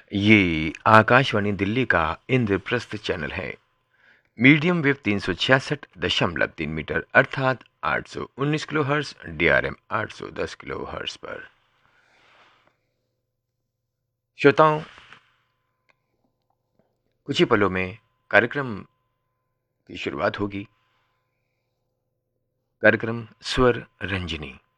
ये आकाशवाणी दिल्ली का इंद्रप्रस्थ चैनल है। मीडियम वेव 366.3 मीटर अर्थात 819 किलोहर्ट्ज, DRM 810 किलोहर्ट्ज पर। श्रोताओं, कुछ ही पलों में कार्यक्रम की शुरुआत होगी। कार्यक्रम स्वर रंजनी।